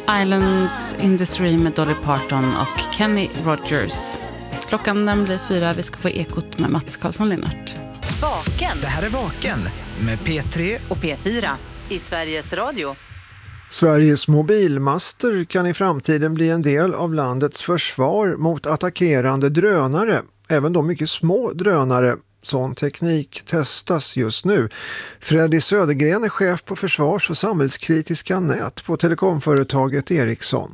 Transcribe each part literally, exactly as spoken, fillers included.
Islands in the Stream med Dolly Parton och Kenny Rogers. Klockan den blir fyra, vi ska få ekot med Mats Karlsson-Linnart. Vaken. Det här är Vaken med P tre och P fyra i Sveriges Radio. Sveriges mobilmaster kan i framtiden bli en del av landets försvar mot attackerande drönare, även de mycket små drönare. Sån teknik testas just nu. Freddy Södergren är chef på försvars- och samhällskritiska nät på telekomföretaget Ericsson.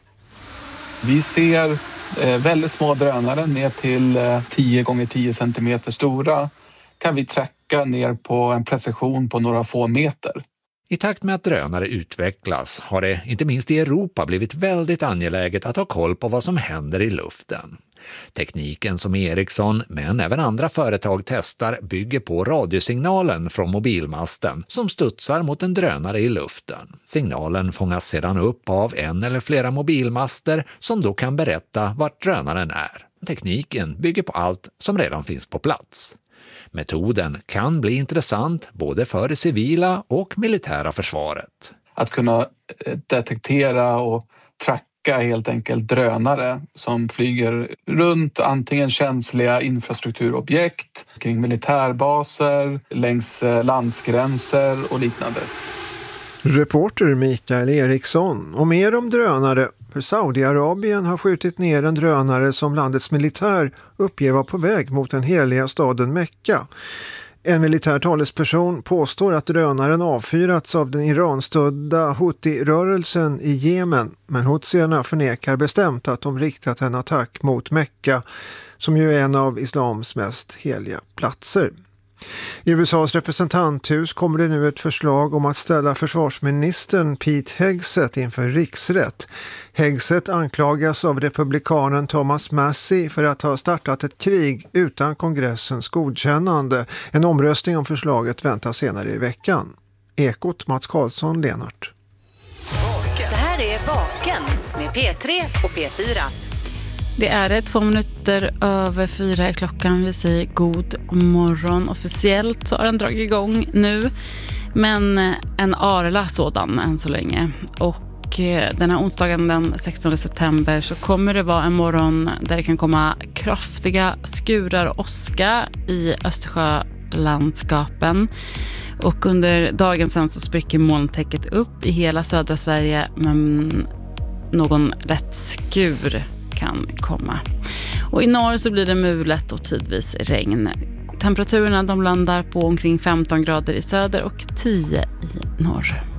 Vi ser eh, väldigt små drönare ner till eh, tio gånger tio centimeter stora. Kan vi tracka ner på en precision på några få meter. I takt med att drönare utvecklas har det, inte minst i Europa, blivit väldigt angeläget att ha koll på vad som händer i luften. Tekniken som Ericsson, men även andra företag testar, bygger på radiosignalen från mobilmasten som studsar mot en drönare i luften. Signalen fångas sedan upp av en eller flera mobilmaster som då kan berätta vart drönaren är. Tekniken bygger på allt som redan finns på plats. Metoden kan bli intressant både för det civila och militära försvaret. Att kunna detektera och tracka helt enkelt drönare som flyger runt antingen känsliga infrastrukturobjekt, kring militärbaser, längs landsgränser och liknande. Reporter Mikael Eriksson. Och mer om drönare. För Saudiarabien har skjutit ner en drönare som landets militär uppger var på väg mot den heliga staden Mekka. En militär talesperson påstår att drönaren avfyrats av den Iranstödda Houthi-rörelsen i Jemen, men Houthierna förnekar bestämt att de riktat en attack mot Mekka, som ju är en av islams mest heliga platser. I U S A:s representanthus kommer det nu ett förslag om att ställa försvarsministern Pete Hegseth inför riksrätt. Hegseth anklagas av republikanen Thomas Massie för att ha startat ett krig utan kongressens godkännande. En omröstning om förslaget väntas senare i veckan. Ekot Mats Karlsson-Linnart. Det här är Vaken med P tre och P fyra. Det är det, två minuter över fyra är klockan. Vi säger god morgon. Officiellt så har den dragit igång nu, men en arla sådan än så länge. Och den här onsdagen den sextonde september så kommer det vara en morgon där det kan komma kraftiga skurar och åska i Östersjölandskapen. Och under dagen sen så spricker molntäcket upp i hela södra Sverige, men någon lätt skur kan komma. Och i norr så blir det mulet och tidvis regn. Temperaturerna de landar på omkring femton grader i söder och tio i norr.